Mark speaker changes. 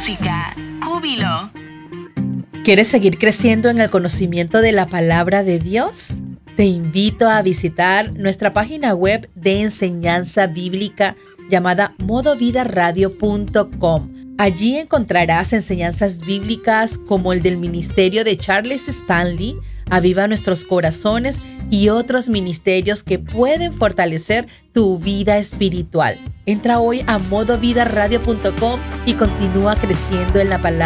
Speaker 1: música, júbilo.
Speaker 2: ¿Quieres seguir creciendo en el conocimiento de la palabra de Dios? Te invito a visitar nuestra página web de enseñanza bíblica llamada modovidaradio.com. Allí encontrarás enseñanzas bíblicas como el del ministerio de Charles Stanley, Aviva Nuestros Corazones y otros ministerios que pueden fortalecer tu vida espiritual. Entra hoy a modovidaradio.com y continúa creciendo en la palabra